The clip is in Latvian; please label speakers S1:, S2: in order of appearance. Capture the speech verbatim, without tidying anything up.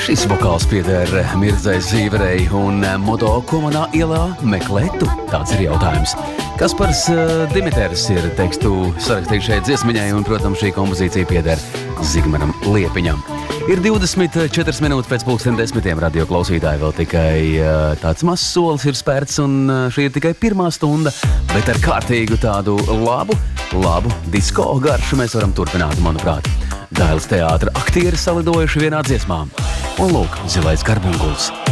S1: Šis vokāls pieder Mirdzai Zīverei un Modo, ko manā ielā meklē tu? Tāds ir jautājums. Kaspars Dimiters ir tekstu sarakstījis šeit dziesmiņai, un, protams, šī kompozīcija pieder Zigmaram Liepiņam. Ir divdesmit četras minūtes pēc pulksten desmitiem, radio klausītāji, vēl tikai tāds mazs solis ir spērts, un šī ir tikai pirmā stunda, bet ar kārtīgu tādu labu, labu disko garšu mēs varam turpināt, manuprāt. Dailes teātra aktieri salidojuši vienā dziesmā. Un lūk, Zilais Karbunkuls.